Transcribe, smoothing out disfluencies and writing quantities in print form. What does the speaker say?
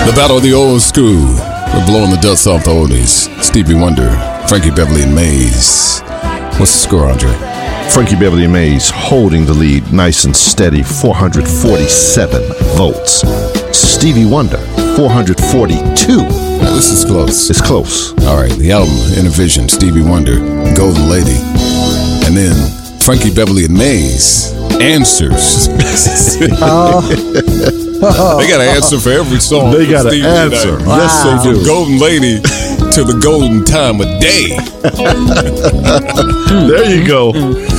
The battle of the old school. We're blowing the dust off the oldies. Stevie Wonder, Frankie Beverly and Maze. What's the score, Andre? Frankie Beverly and Maze holding the lead nice and steady, 447 votes. Stevie Wonder, 442. Now, this is close. It's close. All right, the album, Innervision, Stevie Wonder, Golden Lady. And then Frankie Beverly and Maze, Answers. They got an answer for every song. They got an answer. Wow. Yes, they do. From Golden Lady to the golden time of day. There you go.